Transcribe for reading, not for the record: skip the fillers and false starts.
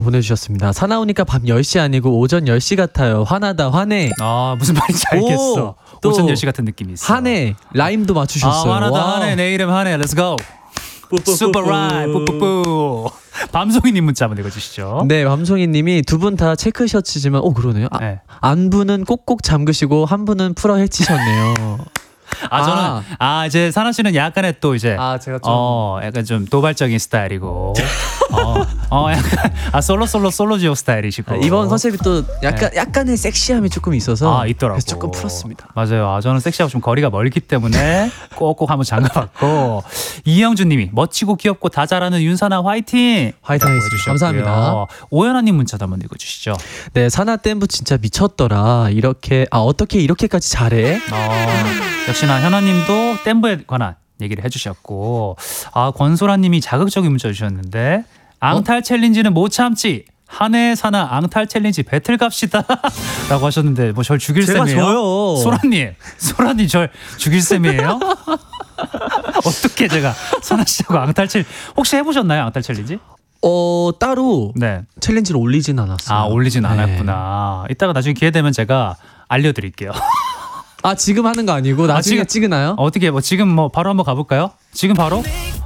보내주셨습니다. 사나우니까 밤 10시 아니고 오전 10시 같아요. 화나다 화내. 아 무슨 말인지 알겠어. 또 오전 10시 같은 느낌이 있어. 화내 라임도 맞추셨어요. 아 화나다 와. 화내 내 이름 화내 렛츠 고. 슈퍼 라임 뿌뿌뿌. 밤송이님 문자 한번 읽어주시죠. 네, 밤송이님이 두 분 다 체크 셔츠지만 그러네요. 네. 안 분은 꼭꼭 잠그시고 한 분은 풀어 헤치셨네요. 저는 이제 사나 씨는 약간의 또 이제 제가 좀 약간 좀 도발적인 스타일이고 약간 솔로지오 스타일이시고 이번 컨셉이 또 약간의 섹시함이 조금 있어서 있더라고. 그래서 조금 풀었습니다. 맞아요. 저는 섹시하고 좀 거리가 멀기 때문에 꼭꼭 한번 잠가봤고 이영준님이 멋지고 귀엽고 다 잘하는 윤사나 화이팅! 화이팅 해주셨고요. 감사합니다. 오연아님 문자도 한번 읽어주시죠. 네, 사나 댐부 진짜 미쳤더라. 어떻게 이렇게까지 잘해? 역시나 현아님도 댐브에 관한 얘기를 해주셨고 권소라님이 자극적인 문자 주셨는데 앙탈 챌린지는 못 참지. 한해 사나 앙탈 챌린지 배틀 갑시다 라고 하셨는데 뭐 절 죽일 제가 셈이에요? 저요. 소라님 절 죽일 셈이에요? 어떻게 제가 사나 씨하고 앙탈 챌린지 혹시 해보셨나요? 앙탈 챌린지? 따로 네. 챌린지를 올리진 않았어요. 올리진 않았구나. 이따가 나중에 기회 되면 제가 알려드릴게요. 지금 하는 거 아니고 나중에 지금, 찍으나요? 어떻게 지금 바로 한번 가볼까요? 지금 바로?